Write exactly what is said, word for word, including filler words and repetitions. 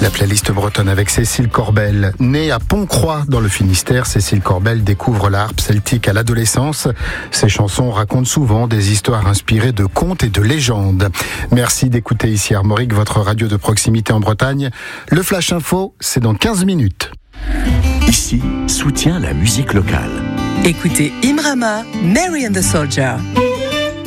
La playlist bretonne avec Cécile Corbel. Née à Pont-Croix dans le Finistère, Cécile Corbel découvre la harpe celtique à l'adolescence. Ses chansons racontent souvent des histoires inspirées de contes et de légendes. Merci d'écouter ici Armorique, votre radio de proximité en Bretagne. Le Flash Info, c'est dans quinze minutes. Ici, soutient la musique locale. Écoutez Imrama, Mary and the Soldier.